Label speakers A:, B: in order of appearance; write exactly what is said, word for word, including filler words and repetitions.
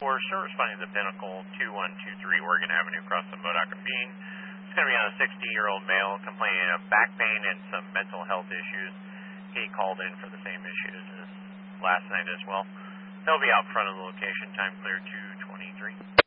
A: four, sir, responding to the Pinnacle two one two three Oregon Avenue across the Modoc Ravine. It's going to be on a sixty-year-old male complaining of back pain and some mental health issues. He called in for the same issues as last night as well. They'll be out front of the location, time clear two twenty-three.